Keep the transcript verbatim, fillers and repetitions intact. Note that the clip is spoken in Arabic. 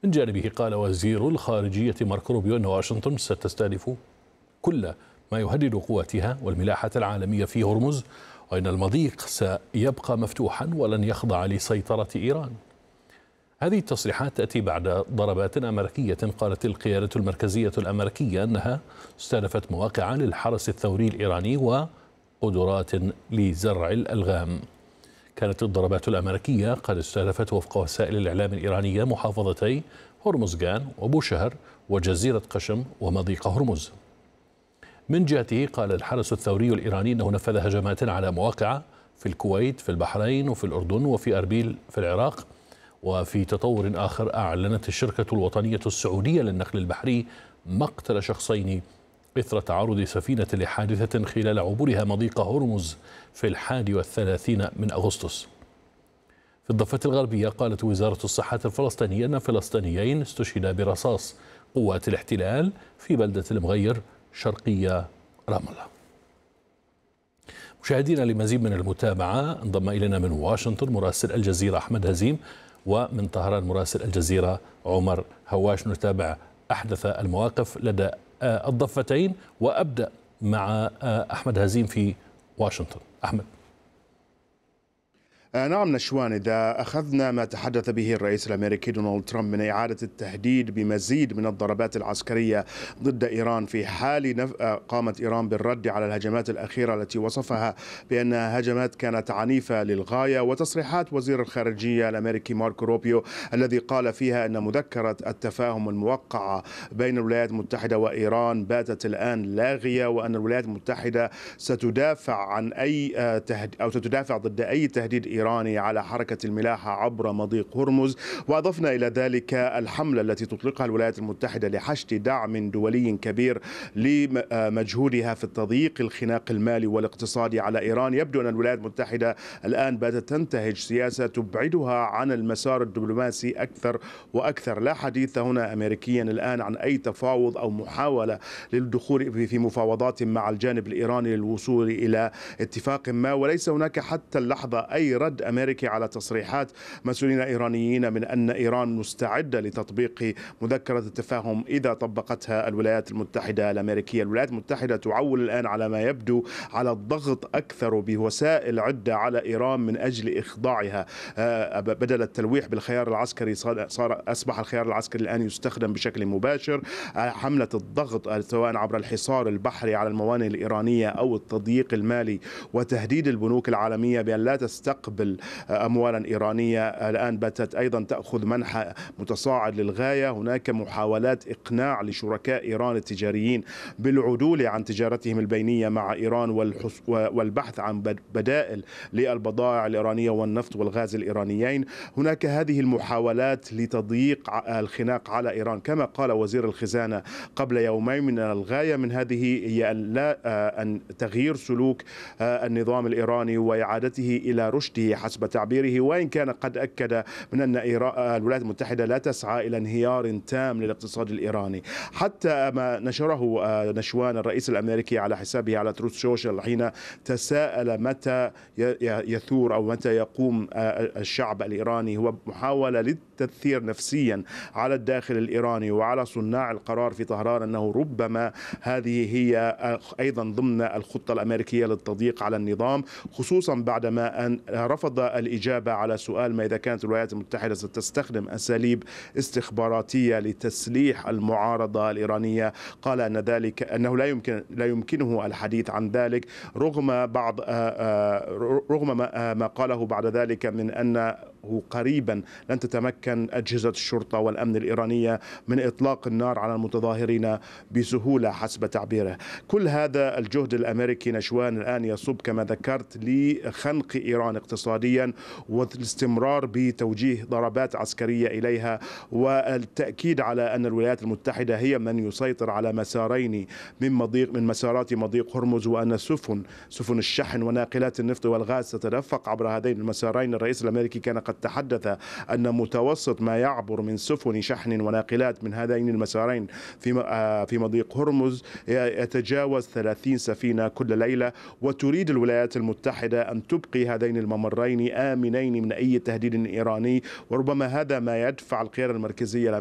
من جانبه قال وزير الخارجية ماركو روبيو أن واشنطن ستستهدف كل ما يهدد قواتها والملاحة العالمية في هرمز، وأن المضيق سيبقى مفتوحا ولن يخضع لسيطرة إيران. هذه التصريحات تأتي بعد ضربات أمريكية قالت القيادة المركزية الأمريكية أنها استهدفت مواقع للحرس الثوري الإيراني وقدرات لزرع الألغام. كانت الضربات الأمريكية قد استهدفت وفق وسائل الإعلام الإيرانية محافظتي هرمزغان وبوشهر وجزيرة قشم ومضيق هرمز. من جهته قال الحرس الثوري الإيراني أنه نفذ هجمات على مواقع في الكويت في البحرين وفي الأردن وفي أربيل في العراق. وفي تطور آخر أعلنت الشركة الوطنية السعودية للنقل البحري مقتل شخصين إثر تعرض سفينة لحادثة خلال عبورها مضيق هرمز في الحادي والثلاثين من أغسطس. في الضفة الغربية قالت وزارة الصحة الفلسطينية أن فلسطينيين استشهدا برصاص قوات الاحتلال في بلدة المغير شرقية رام الله. مشاهدينا لمزيد من المتابعة انضم إلينا من واشنطن مراسل الجزيرة أحمد هزيم، ومن طهران مراسل الجزيرة عمر هواش، نتابع أحدث المواقف لدى الضفتين. وأبدأ مع أحمد هزيم في واشنطن. أحمد. نعم نشوان، إذا أخذنا ما تحدث به الرئيس الأمريكي دونالد ترامب من إعادة التهديد بمزيد من الضربات العسكرية ضد إيران في حال نف... قامت إيران بالرد على الهجمات الأخيرة التي وصفها بأنها هجمات كانت عنيفة للغاية، وتصريحات وزير الخارجية الأمريكي ماركو روبيو الذي قال فيها أن مذكرة التفاهم الموقعة بين الولايات المتحدة وإيران باتت الآن لاغية، وأن الولايات المتحدة ستدافع عن أي تهد... أو ستدافع ضد أي تهديد إيراني إيراني على حركة الملاحة عبر مضيق هرمز. وأضفنا إلى ذلك الحملة التي تطلقها الولايات المتحدة لحشد دعم دولي كبير لمجهودها في تضييق الخناق المالي والاقتصادي على إيران. يبدو أن الولايات المتحدة الآن باتت تنتهج سياسة تبعدها عن المسار الدبلوماسي أكثر وأكثر. لا حديث هنا أمريكيا الآن عن أي تفاوض أو محاولة للدخول في مفاوضات مع الجانب الإيراني للوصول إلى اتفاق ما، وليس هناك حتى اللحظة أي رد أمريكي على تصريحات مسؤولين إيرانيين من أن إيران مستعدة لتطبيق مذكرة التفاهم إذا طبقتها الولايات المتحدة الأمريكية. الولايات المتحدة تعول الآن على ما يبدو على الضغط أكثر بوسائل عدة على إيران من أجل إخضاعها. بدل التلويح بالخيار العسكري صار أصبح الخيار العسكري الآن يستخدم بشكل مباشر. حملة الضغط سواء عبر الحصار البحري على الموانئ الإيرانية أو التضييق المالي وتهديد البنوك العالمية بأن لا تستقبل أموالا إيرانية الآن باتت أيضا تأخذ منحى متصاعد للغاية. هناك محاولات إقناع لشركاء إيران التجاريين بالعدول عن تجارتهم البينية مع إيران والبحث عن بدائل للبضائع الإيرانية والنفط والغاز الإيرانيين. هناك هذه المحاولات لتضييق الخناق على إيران. كما قال وزير الخزانة قبل يومين، من الغاية من هذه هي أن لا أن تغيير سلوك النظام الإيراني وإعادته إلى رشده حسب تعبيره، وإن كان قد أكد من أن الولايات المتحدة لا تسعى إلى انهيار تام للاقتصاد الإيراني. حتى ما نشره نشوان الرئيس الأمريكي على حسابه على تروث سوشيال حين تساءل متى يثور أو متى يقوم الشعب الإيراني، هو محاولة للتأثير نفسيا على الداخل الإيراني وعلى صناع القرار في طهران أنه ربما هذه هي أيضا ضمن الخطة الأمريكية للتضييق على النظام، خصوصا بعدما أن رفض الإجابة على سؤال ما إذا كانت الولايات المتحدة ستستخدم أساليب استخباراتية لتسليح المعارضة الإيرانية. قال أن ذلك أنه لا يمكن لا يمكنه الحديث عن ذلك، رغم بعض رغم ما قاله بعد ذلك من أنه قريبا لن تتمكن أجهزة الشرطة والأمن الإيرانية من إطلاق النار على المتظاهرين بسهولة حسب تعبيره. كل هذا الجهد الأمريكي نشوان الآن يصب كما ذكرت لخنق إيران اقتصاديا والاستمرار بتوجيه ضربات عسكرية إليها، والتأكيد على أن الولايات المتحدة هي من يسيطر على مسارين من مضيق من مسارات مضيق هرمز، وأن سفن سفن الشحن وناقلات النفط والغاز ستتدفق عبر هذين المسارين. الرئيس الأمريكي كان قد تحدث أن متوسط ما يعبر من سفن شحن وناقلات من هذين المسارين في في مضيق هرمز يتجاوز ثلاثين سفينة كل ليلة، وتريد الولايات المتحدة أن تبقي هذين الممرين آمنين من أي تهديد إيراني. وربما هذا ما يدفع القيادة المركزية